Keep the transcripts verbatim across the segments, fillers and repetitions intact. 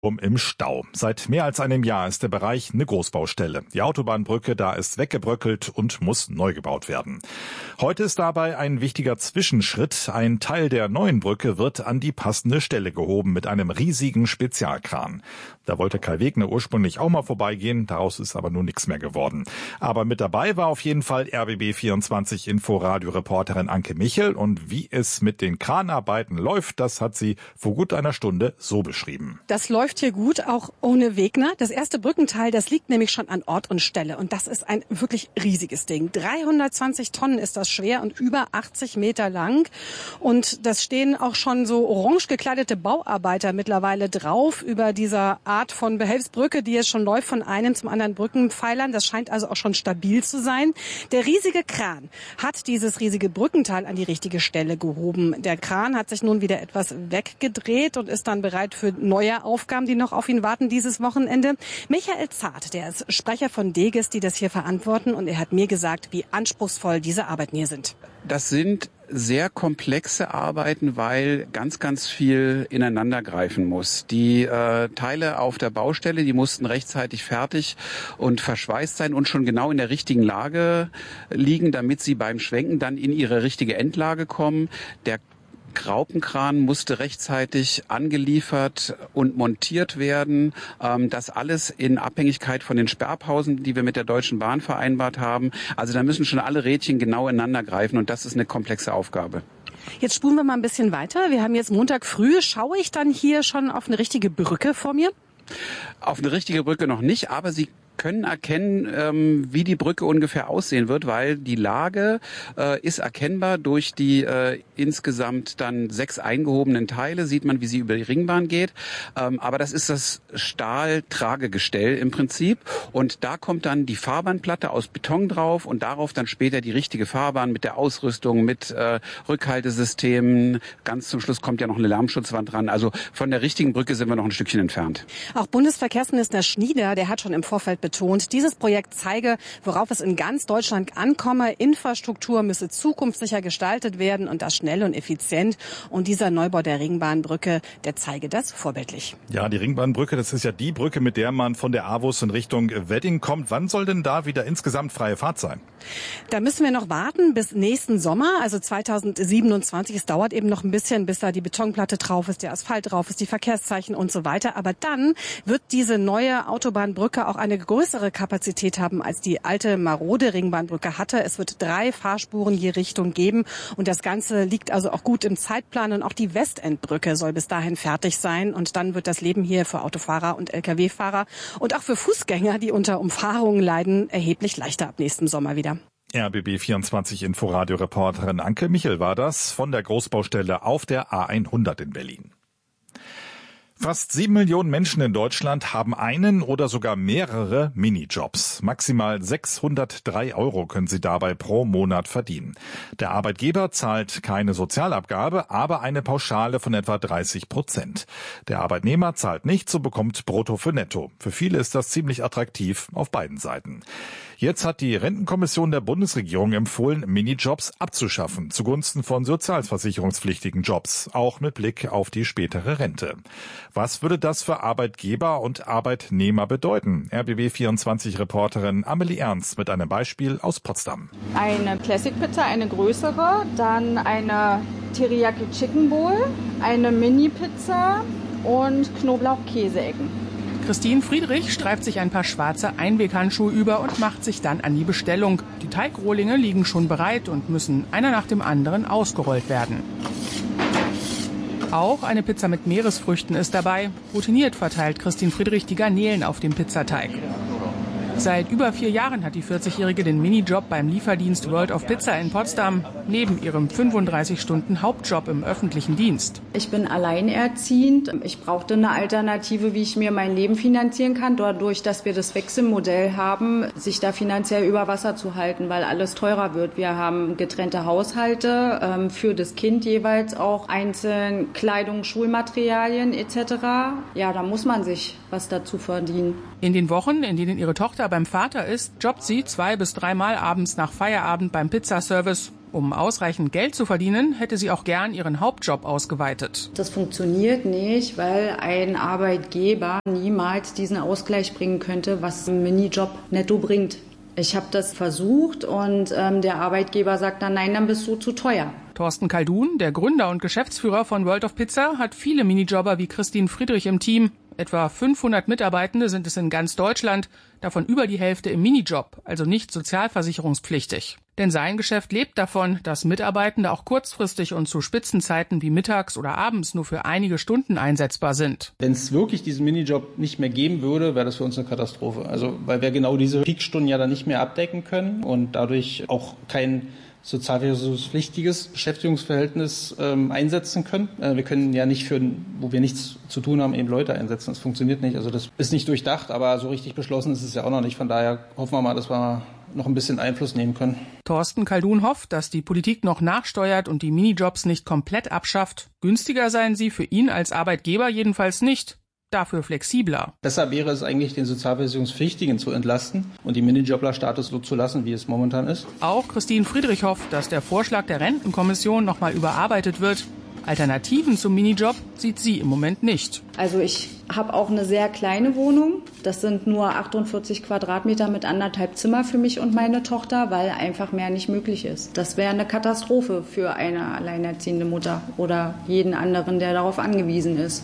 Im Stau. Seit mehr als einem Jahr ist der Bereich eine Großbaustelle. Die Autobahnbrücke da ist weggebröckelt und muss neu gebaut werden. Heute ist dabei ein wichtiger Zwischenschritt. Ein Teil der neuen Brücke wird an die passende Stelle gehoben mit einem riesigen Spezialkran. Da wollte Kai Wegner ursprünglich auch mal vorbeigehen, daraus ist aber nun nichts mehr geworden. Aber mit dabei war auf jeden Fall R B B vierundzwanzig Inforadio-Reporterin Anke Michel. Und wie es mit den Kranarbeiten läuft, das hat sie vor gut einer Stunde so beschrieben. Das läuft hier gut, auch ohne Wegner. Das erste Brückenteil, das liegt nämlich schon an Ort und Stelle. Und das ist ein wirklich riesiges Ding. dreihundertzwanzig Tonnen ist das schwer und über achtzig Meter lang. Und das stehen auch schon so orange gekleidete Bauarbeiter mittlerweile drauf über dieser Art von Behelfsbrücke, die jetzt schon läuft von einem zum anderen Brückenpfeilern. Das scheint also auch schon stabil zu sein. Der riesige Kran hat dieses riesige Brückenteil an die richtige Stelle gehoben. Der Kran hat sich nun wieder etwas weggedreht und ist dann bereit für neue Aufgaben, die noch auf ihn warten dieses Wochenende. Michael Zart, der ist Sprecher von Deges, die das hier verantworten, und er hat mir gesagt, wie anspruchsvoll diese Arbeiten hier sind. Das sind sehr komplexe Arbeiten, weil ganz, ganz viel ineinander greifen muss. Die äh, Teile auf der Baustelle, die mussten rechtzeitig fertig und verschweißt sein und schon genau in der richtigen Lage liegen, damit sie beim Schwenken dann in ihre richtige Endlage kommen. Der Graupenkran musste rechtzeitig angeliefert und montiert werden. Das alles in Abhängigkeit von den Sperrpausen, die wir mit der Deutschen Bahn vereinbart haben. Also da müssen schon alle Rädchen genau ineinander greifen und das ist eine komplexe Aufgabe. Jetzt spulen wir mal ein bisschen weiter. Wir haben jetzt Montag früh. Schaue ich dann hier schon auf eine richtige Brücke vor mir? Auf eine richtige Brücke noch nicht, aber Sie können erkennen, ähm, wie die Brücke ungefähr aussehen wird, weil die Lage äh, ist erkennbar durch die äh, insgesamt dann sechs eingehobenen Teile, sieht man, wie sie über die Ringbahn geht. Ähm, aber das ist das Stahltragegestell im Prinzip und da kommt dann die Fahrbahnplatte aus Beton drauf und darauf dann später die richtige Fahrbahn mit der Ausrüstung, mit äh, Rückhaltesystemen. Ganz zum Schluss kommt ja noch eine Lärmschutzwand dran. Also von der richtigen Brücke sind wir noch ein Stückchen entfernt. Auch Bundesverkehrsminister Schnieder, der hat schon im Vorfeld betont, dieses Projekt zeige, worauf es in ganz Deutschland ankomme. Infrastruktur müsse zukunftssicher gestaltet werden und das schnell und effizient. Und dieser Neubau der Ringbahnbrücke, der zeige das vorbildlich. Ja, die Ringbahnbrücke, das ist ja die Brücke, mit der man von der A W U S in Richtung Wedding kommt. Wann soll denn da wieder insgesamt freie Fahrt sein? Da müssen wir noch warten bis nächsten Sommer, also zweitausendsiebenundzwanzig. Es dauert eben noch ein bisschen, bis da die Betonplatte drauf ist, der Asphalt drauf ist, die Verkehrszeichen und so weiter. Aber dann wird diese neue Autobahnbrücke auch eine größere Kapazität haben, als die alte marode Ringbahnbrücke hatte. Es wird drei Fahrspuren je Richtung geben und das Ganze liegt also auch gut im Zeitplan und auch die Westendbrücke soll bis dahin fertig sein und dann wird das Leben hier für Autofahrer und L K W-Fahrer und auch für Fußgänger, die unter Umfahrungen leiden, erheblich leichter ab nächstem Sommer wieder. R B B vierundzwanzig Inforadio-Reporterin Anke Michel war das von der Großbaustelle auf der A hundert in Berlin. Fast sieben Millionen Menschen in Deutschland haben einen oder sogar mehrere Minijobs. Maximal sechshundertdrei Euro können sie dabei pro Monat verdienen. Der Arbeitgeber zahlt keine Sozialabgabe, aber eine Pauschale von etwa dreißig Prozent. Der Arbeitnehmer zahlt nichts und bekommt Brutto für Netto. Für viele ist das ziemlich attraktiv auf beiden Seiten. Jetzt hat die Rentenkommission der Bundesregierung empfohlen, Minijobs abzuschaffen, zugunsten von sozialversicherungspflichtigen Jobs, auch mit Blick auf die spätere Rente. Was würde das für Arbeitgeber und Arbeitnehmer bedeuten? R B B vierundzwanzig-Reporterin Amelie Ernst mit einem Beispiel aus Potsdam. Eine Classic Pizza, eine größere, dann eine Teriyaki Chicken Bowl, eine Mini-Pizza und Knoblauch-Käse-Ecken. Christine Friedrich streift sich ein paar schwarze Einweghandschuhe über und macht sich dann an die Bestellung. Die Teigrohlinge liegen schon bereit und müssen einer nach dem anderen ausgerollt werden. Auch eine Pizza mit Meeresfrüchten ist dabei. Routiniert verteilt Christine Friedrich die Garnelen auf dem Pizzateig. Seit über vier Jahren hat die vierzigjährige den Minijob beim Lieferdienst World of Pizza in Potsdam, neben ihrem fünfunddreißig Stunden Hauptjob im öffentlichen Dienst. Ich bin alleinerziehend. Ich brauchte eine Alternative, wie ich mir mein Leben finanzieren kann, dadurch, dass wir das Wechselmodell haben, sich da finanziell über Wasser zu halten, weil alles teurer wird. Wir haben getrennte Haushalte, ähm, für das Kind jeweils auch einzeln Kleidung, Schulmaterialien et cetera. Ja, da muss man sich was dazu verdienen. In den Wochen, in denen ihre Tochter beim Vater ist, jobbt sie zwei bis dreimal abends nach Feierabend beim Pizzaservice Um ausreichend Geld zu verdienen, hätte sie auch gern ihren Hauptjob ausgeweitet. Das funktioniert nicht, weil ein Arbeitgeber niemals diesen Ausgleich bringen könnte, was ein Minijob netto bringt. Ich habe das versucht und ähm, der Arbeitgeber sagt dann, nein, dann bist du zu teuer. Thorsten Kaldun, der Gründer und Geschäftsführer von World of Pizza, hat viele Minijobber wie Christine Friedrich im Team. Etwa fünfhundert Mitarbeitende sind es in ganz Deutschland, davon über die Hälfte im Minijob, also nicht sozialversicherungspflichtig. Denn sein Geschäft lebt davon, dass Mitarbeitende auch kurzfristig und zu Spitzenzeiten wie mittags oder abends nur für einige Stunden einsetzbar sind. Wenn es wirklich diesen Minijob nicht mehr geben würde, wäre das für uns eine Katastrophe. Also weil wir genau diese Peakstunden ja dann nicht mehr abdecken können und dadurch auch kein sozialversicherungspflichtiges Beschäftigungsverhältnis ähm, einsetzen können. Äh, wir können ja nicht für, wo wir nichts zu tun haben, eben Leute einsetzen. Das funktioniert nicht. Also das ist nicht durchdacht, aber so richtig beschlossen ist es ja auch noch nicht. Von daher hoffen wir mal, dass wir noch ein bisschen Einfluss nehmen können. Thorsten Kaldun hofft, dass die Politik noch nachsteuert und die Minijobs nicht komplett abschafft. Günstiger seien sie für ihn als Arbeitgeber jedenfalls nicht. Dafür flexibler. Besser wäre es eigentlich, den Sozialversicherungspflichtigen zu entlasten und die Minijobler-Status so zu lassen, wie es momentan ist. Auch Christine Friedrich hofft, dass der Vorschlag der Rentenkommission nochmal überarbeitet wird. Alternativen zum Minijob sieht sie im Moment nicht. Also ich habe auch eine sehr kleine Wohnung. Das sind nur achtundvierzig Quadratmeter mit anderthalb Zimmer für mich und meine Tochter, weil einfach mehr nicht möglich ist. Das wäre eine Katastrophe für eine alleinerziehende Mutter oder jeden anderen, der darauf angewiesen ist.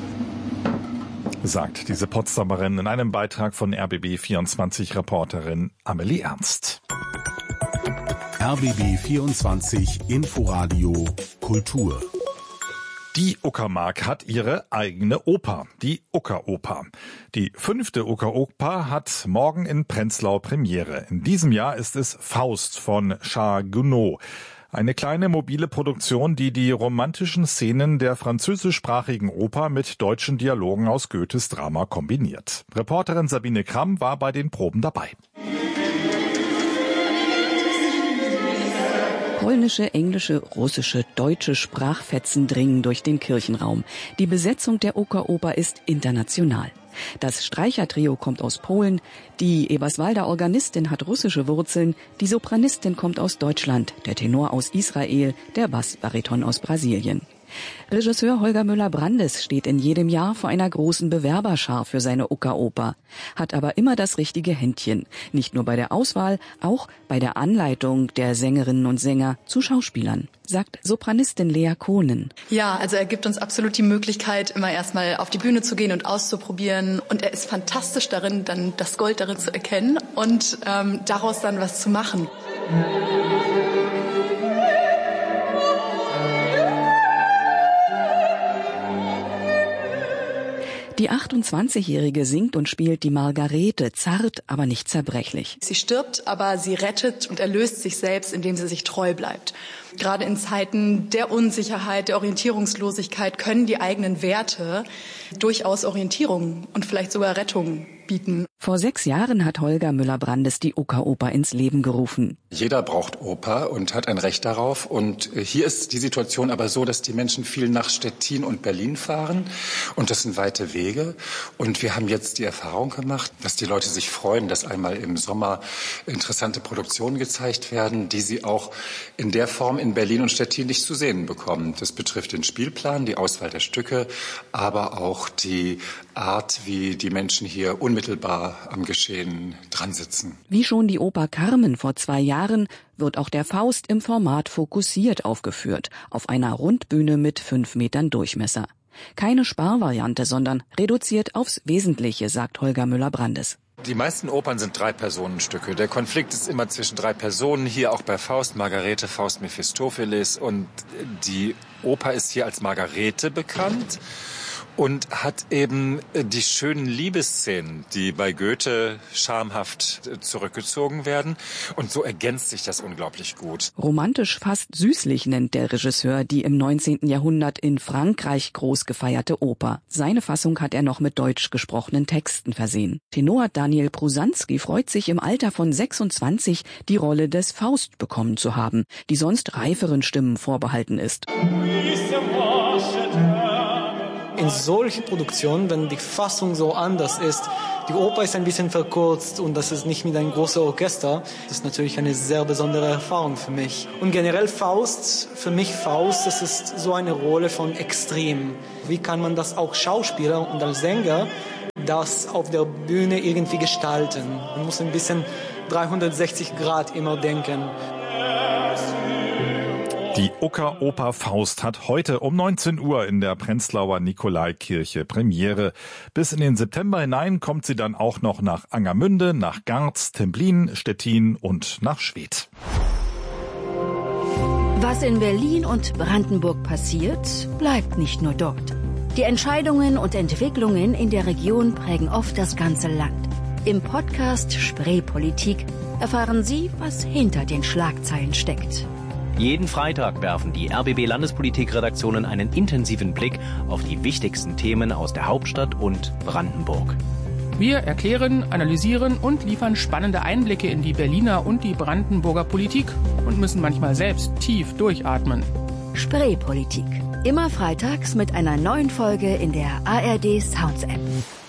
Sagt diese Potsdamerin in einem Beitrag von R B B vierundzwanzig-Reporterin Amelie Ernst. R B B vierundzwanzig Inforadio Kultur. Die Uckermark hat ihre eigene Oper, die Uckeroper. Die fünfte Uckeroper hat morgen in Prenzlau Premiere. In diesem Jahr ist es Faust von Charles Gounod. Eine kleine mobile Produktion, die die romantischen Szenen der französischsprachigen Oper mit deutschen Dialogen aus Goethes Drama kombiniert. Reporterin Sabine Kramm war bei den Proben dabei. Polnische, englische, russische, deutsche Sprachfetzen dringen durch den Kirchenraum. Die Besetzung der Uckeroper ist international. Das Streichertrio kommt aus Polen, die Eberswalder Organistin hat russische Wurzeln, die Sopranistin kommt aus Deutschland, der Tenor aus Israel, der Bassbariton aus Brasilien. Regisseur Holger Müller-Brandes steht in jedem Jahr vor einer großen Bewerberschar für seine Uckeroper, hat aber immer das richtige Händchen, nicht nur bei der Auswahl, auch bei der Anleitung der Sängerinnen und Sänger zu Schauspielern, sagt Sopranistin Lea Kohnen. Ja, also er gibt uns absolut die Möglichkeit, immer erstmal auf die Bühne zu gehen und auszuprobieren. Und er ist fantastisch darin, dann das Gold darin zu erkennen und ähm, daraus dann was zu machen. Die achtundzwanzigjährige singt und spielt die Margarete, zart, aber nicht zerbrechlich. Sie stirbt, aber sie rettet und erlöst sich selbst, indem sie sich treu bleibt. Gerade in Zeiten der Unsicherheit, der Orientierungslosigkeit können die eigenen Werte durchaus Orientierung und vielleicht sogar Rettung bieten. Vor sechs Jahren hat Holger Müller-Brandes die Uckeroper ins Leben gerufen. Jeder braucht Oper und hat ein Recht darauf. Und hier ist die Situation aber so, dass die Menschen viel nach Stettin und Berlin fahren. Und das sind weite Wege. Und wir haben jetzt die Erfahrung gemacht, dass die Leute sich freuen, dass einmal im Sommer interessante Produktionen gezeigt werden, die sie auch in der Form in Berlin und Stettin nicht zu sehen bekommen. Das betrifft den Spielplan, die Auswahl der Stücke, aber auch die Art, wie die Menschen hier unmittelbar am Geschehen dran sitzen. Wie schon die Oper Carmen vor zwei Jahren wird auch der Faust im Format fokussiert aufgeführt, auf einer Rundbühne mit fünf Metern Durchmesser. Keine Sparvariante, sondern reduziert aufs Wesentliche, sagt Holger Müller-Brandes. Die meisten Opern sind Drei-Personen-Stücke. Der Konflikt ist immer zwischen drei Personen, hier auch bei Faust, Margarete, Faust, Mephistopheles. Und die Oper ist hier als Margarete bekannt und hat eben die schönen Liebesszenen, die bei Goethe schamhaft zurückgezogen werden. Und so ergänzt sich das unglaublich gut. Romantisch, fast süßlich nennt der Regisseur die im neunzehnten Jahrhundert in Frankreich groß gefeierte Oper. Seine Fassung hat er noch mit deutsch gesprochenen Texten versehen. Tenor Daniel Prusanski freut sich im Alter von sechsundzwanzig die Rolle des Faust bekommen zu haben, die sonst reiferen Stimmen vorbehalten ist. In solche Produktionen, wenn die Fassung so anders ist, die Oper ist ein bisschen verkürzt und das ist nicht mit einem großen Orchester, das ist natürlich eine sehr besondere Erfahrung für mich. Und generell Faust, für mich Faust, das ist so eine Rolle von Extrem. Wie kann man das auch Schauspieler und als Sänger das auf der Bühne irgendwie gestalten? Man muss ein bisschen dreihundertsechzig Grad immer denken. Die Ocker-Oper Faust hat heute um neunzehn Uhr in der Prenzlauer Nikolaikirche Premiere. Bis in den September hinein kommt sie dann auch noch nach Angermünde, nach Garz, Templin, Stettin und nach Schwedt. Was in Berlin und Brandenburg passiert, bleibt nicht nur dort. Die Entscheidungen und Entwicklungen in der Region prägen oft das ganze Land. Im Podcast Spreepolitik erfahren Sie, was hinter den Schlagzeilen steckt. Jeden Freitag werfen die R B B-Landespolitik-Redaktionen einen intensiven Blick auf die wichtigsten Themen aus der Hauptstadt und Brandenburg. Wir erklären, analysieren und liefern spannende Einblicke in die Berliner und die Brandenburger Politik und müssen manchmal selbst tief durchatmen. Spreepolitik. Immer freitags mit einer neuen Folge in der A R D Sounds App.